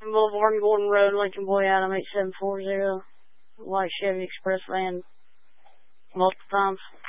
Boulevard and Gordon Road, Lincoln Boy Adam 8740. White Chevy Express van multiple times.